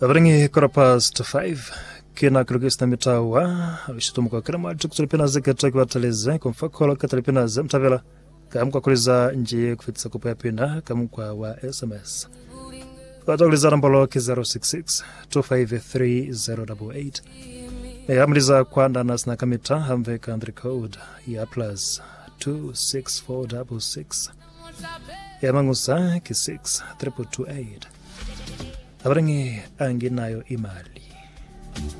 Abringi 5:15 kina kurugista mitawa abishitumuka kirama tukutulipena zeketa kwataleze kumfakola katalipena zemtavela kamukwa kuliza nje kufitsa kupaya pina kamukwa wa SMS watakuliza nambolo ki 066 253 088 amliza kwanda nasna kamita hamve country code ya plus 26466 ya mangusa ki 6 328 Abringi anginayo imali